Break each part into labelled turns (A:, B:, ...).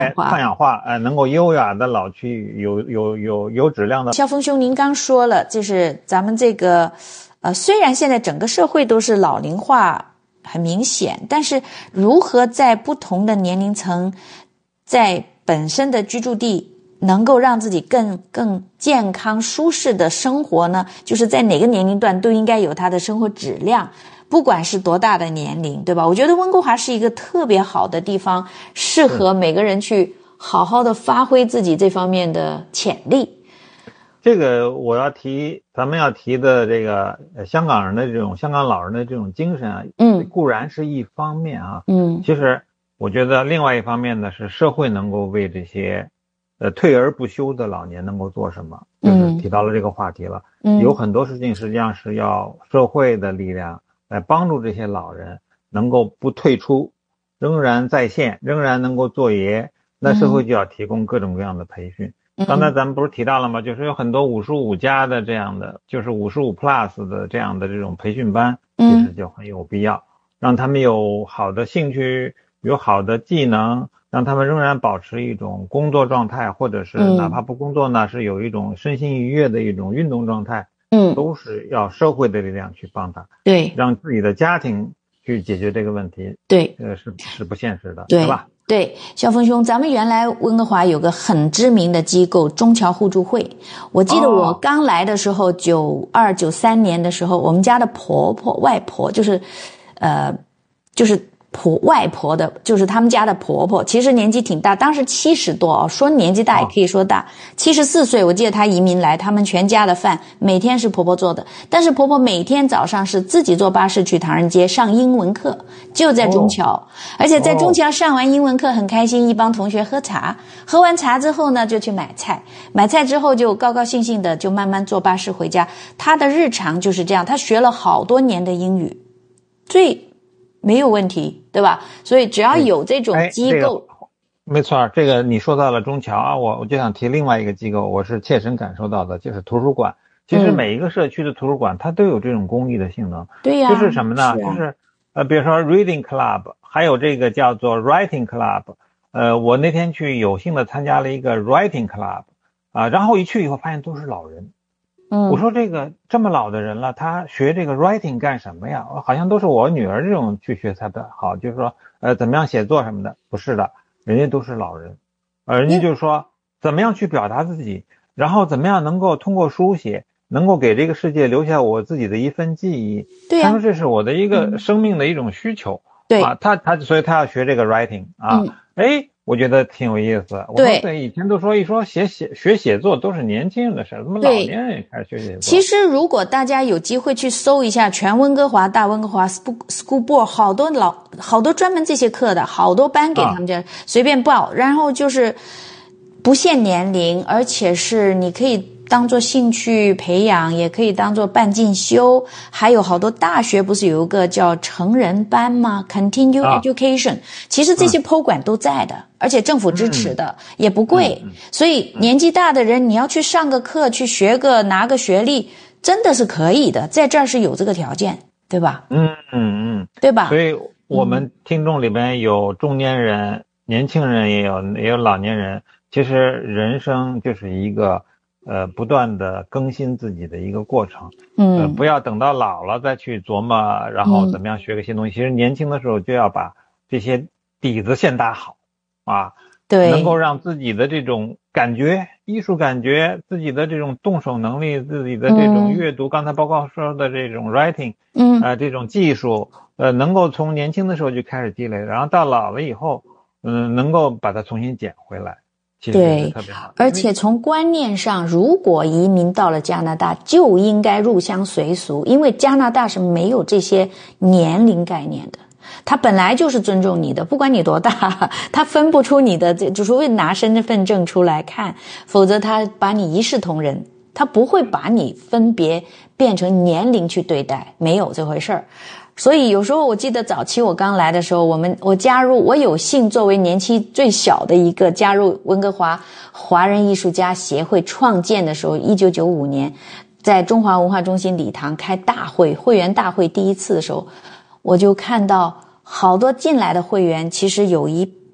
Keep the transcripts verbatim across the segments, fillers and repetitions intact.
A: 抗氧化，呃，能够优雅的老去，有有有有质量的。
B: 萧峰兄，您刚说了，就是咱们这个，呃，虽然现在整个社会都是老龄化很明显，但是如何在不同的年龄层，在本身的居住地能够让自己更更健康舒适的生活呢？就是在哪个年龄段都应该有它的生活质量。不管是多大的年龄，对吧？我觉得温哥华是一个特别好的地方，适合每个人去好好的发挥自己这方面的潜力。
A: 这个我要提，咱们要提的这个香港人的这种香港老人的这种精神啊，
B: 嗯，
A: 固然是一方面啊，
B: 嗯，
A: 其实我觉得另外一方面呢是社会能够为这些呃退而不休的老年能够做什么，就是提到了这个话题了。
B: 嗯，
A: 有很多事情实际上是要社会的力量来帮助这些老人能够不退出，仍然在线，仍然能够做爷，那社会就要提供各种各样的培训。
B: 嗯、
A: 刚才咱们不是提到了吗？就是有很多五十五加的这样的，就是五十五 plus 的这样的这种培训班，其实就很有必要，让他们有好的兴趣，有好的技能，让他们仍然保持一种工作状态，或者是哪怕不工作呢，是有一种身心愉悦的一种运动状态。
B: 嗯，
A: 都是要社会的力量去帮他，
B: 对，
A: 让自己的家庭去解决这个问题，
B: 对，
A: 呃，是是不现实的，
B: 对，
A: 对吧？
B: 对，萧峰兄，咱们原来温哥华有个很知名的机构中侨互助会，我记得我刚来的时候，九二九三年的时候，我们家的婆婆外婆就是，呃，就是婆外婆的，就是他们家的婆婆，其实年纪挺大，当时七十多哦，说年纪大也可以说大，七十四岁。我记得她移民来，他们全家的饭每天是婆婆做的，但是婆婆每天早上是自己坐巴士去唐人街上英文课，就在中侨，哦、而且在中侨上完英文课很开心，一帮同学喝茶，喝完茶之后呢就去买菜，买菜之后就高高兴兴的就慢慢坐巴士回家。她的日常就是这样，她学了好多年的英语，最没有问题，对吧？所以只要有这种机构，
A: 哎这个、没错，这个你说到了中侨啊，我我就想提另外一个机构，我是切身感受到的，就是图书馆。其实每一个社区的图书馆，嗯、它都有这种公益的性能。
B: 对呀，
A: 就是什么呢？
B: 是啊、
A: 就是呃，比如说 reading club， 还有这个叫做 writing club。呃，我那天去有幸的参加了一个 writing club， 啊，然后一去以后发现都是老人。
B: 嗯，
A: 我说这个这么老的人了，他学这个 writing 干什么呀？好像都是我女儿这种去学才的好，就是说呃怎么样写作什么的，不是的，人家都是老人，呃人家就是说怎么样去表达自己，然后怎么样能够通过书写能够给这个世界留下我自己的一份记忆。
B: 对呀、啊，
A: 他说这是我的一个生命的一种需求。
B: 对、
A: 嗯、啊，他他所以他要学这个 writing 啊，哎、嗯。我觉得挺有意思。我说对，以前都说一说写写学写作都是年轻人的事，怎么老年人也开始学写作？
B: 其实如果大家有机会去搜一下全温哥华、大温哥华 School Board， 好多老好多专门这些课的，好多班给他们家、啊、随便报，然后就是不限年龄，而且是你可以当做兴趣培养，也可以当做半进修，还有好多大学不是有一个叫成人班吗 Continue Education、啊、其实这些 program 都在的、嗯、而且政府支持的、嗯、也不贵、嗯、所以年纪大的人你要去上个课去学个拿个学历真的是可以的，在这儿是有这个条件，对吧？
A: 嗯嗯嗯，
B: 对吧？
A: 所以我们听众里边有中年人、嗯、年轻人也有也有老年人，其实人生就是一个呃，不断的更新自己的一个过程，嗯、呃，不要等到老了再去琢磨，然后怎么样学个新东西。嗯、其实年轻的时候就要把这些底子先打好，啊，
B: 对，
A: 能够让自己的这种感觉、艺术感觉、自己的这种动手能力、自己的这种阅读，嗯、刚才包括说的这种 writing， 嗯，呃，这种技术，呃，能够从年轻的时候就开始积累，然后到老了以后，嗯、呃，能够把它重新捡回来。
B: 对，而且从观念上，如果移民到了加拿大，就应该入乡随俗，因为加拿大是没有这些年龄概念的，他本来就是尊重你的，不管你多大，他分不出你的，就除非拿身份证出来看，否则他把你一视同仁，他不会把你分别变成年龄去对待，没有这回事儿。所以有时候我记得早期我刚来的时候，我们我加入我有幸作为年期最小的一个加入温哥华华人艺术家协会创建的时候，一九九五年在中华文化中心礼堂开大会会员大会第一次的时候，我就看到好多进来的会员其实有一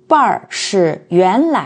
B: 半儿是原来